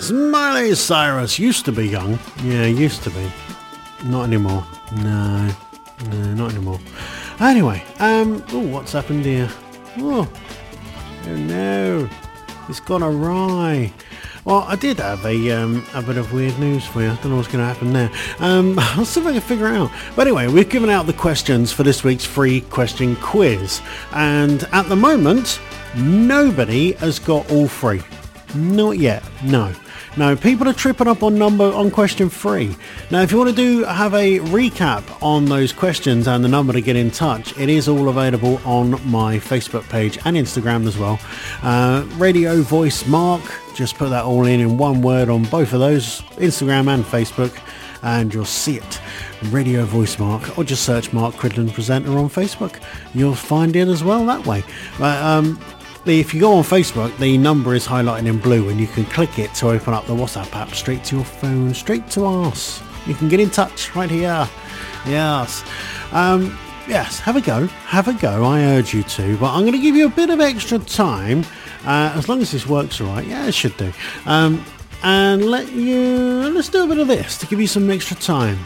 Yes, Miley Cyrus used to be young. Yeah, used to be. Not anymore. No, not anymore. Anyway, what's happened here? Oh no, it's gone awry. Well, I did have a bit of weird news for you. I don't know what's going to happen there. I'll see if I can figure it out. But anyway, we've given out the questions for this week's free question quiz. And at the moment, nobody has got all three. Not yet, no. No, people are tripping up on question 3. Now, if you want to have a recap on those questions and the number to get in touch, it is all available on my Facebook page and Instagram as well. Radio Voice Mark, just put that all in one word on both of those, Instagram and Facebook, and you'll see it. Radio Voice Mark, or just search Mark Cridland Presenter on Facebook. You'll find it as well that way. But, if you go on Facebook, the number is highlighted in blue and you can click it to open up the WhatsApp app straight to your phone, straight to us. You can get in touch right here. Yes. Yes, have a go. I urge you to. But I'm going to give you a bit of extra time, as long as this works all right. Yeah, it should do. And let's do a bit of this to give you some extra time.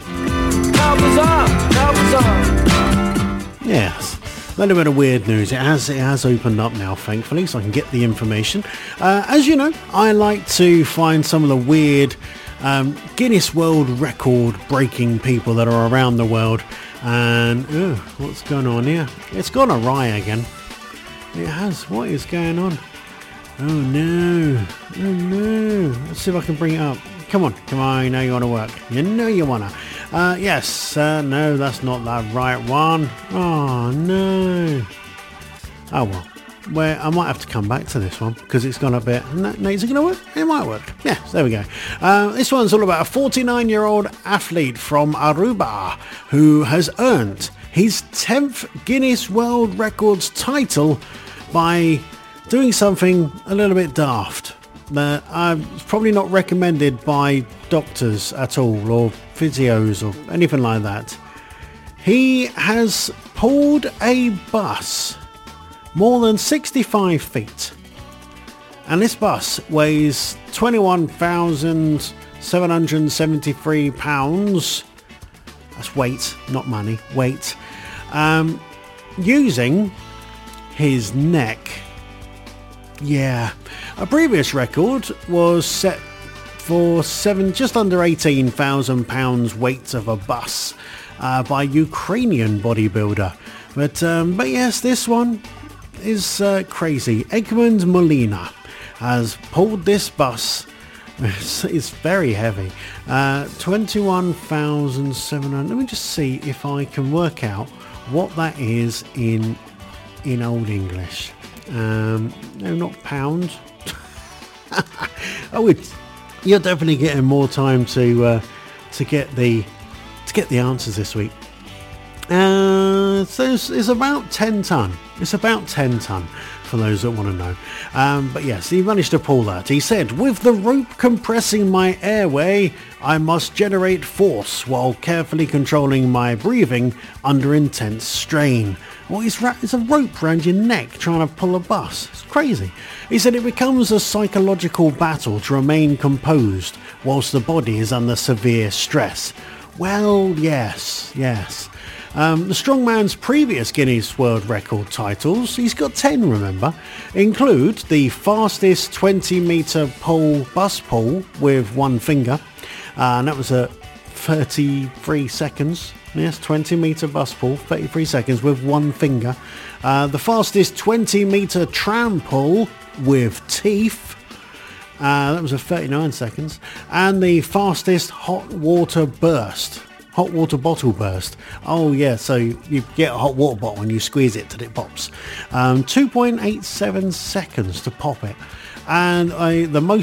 Yes. A little bit of weird news. It has opened up now, thankfully, so I can get the information. As you know, I like to find some of the weird Guinness World Record breaking people that are around the world. And what's going on here? It's gone awry again. It has. What is going on? Oh no. Let's see if I can bring it up. Come on, you know you want to work. You know you want to. Yes, no, that's not that right one. Oh, no. Oh, well, I might have to come back to this one because it's gone a bit... No, is it going to work? It might work. Yes, there we go. This one's all about a 49-year-old athlete from Aruba who has earned his 10th Guinness World Records title by doing something a little bit daft. It's probably not recommended by doctors at all, or physios, or anything like that. He has pulled a bus more than 65 feet. And this bus weighs 21,773 pounds. That's weight, not money, weight. Using his neck. Yeah. A previous record was set for just under 18,000 pounds weight of a bus by Ukrainian bodybuilder. But yes, this one is crazy. Egmond Molina has pulled this bus. It's very heavy. 21,700. Let me just see if I can work out what that is in Old English. No, not pound. You're definitely getting more time to get the answers this week. So it's about 10 ton. It's about 10 ton for those that want to know. But yes, he managed to pull that. He said, "With the rope compressing my airway, I must generate force while carefully controlling my breathing under intense strain." Well, it's a rope around your neck trying to pull a bus. It's crazy. He said it becomes a psychological battle to remain composed whilst the body is under severe stress. Well, yes. The strongman's previous Guinness World Record titles, he's got 10, remember, include the fastest 20-metre bus pull with one finger, and that was at 33 seconds. Yes, 20-metre bus pull, 33 seconds with one finger. The fastest 20-metre tram pull with teeth. That was at 39 seconds. And the fastest hot water bottle burst. Oh yeah, so you get a hot water bottle and you squeeze it till it pops. 2.87 seconds to pop it. And the most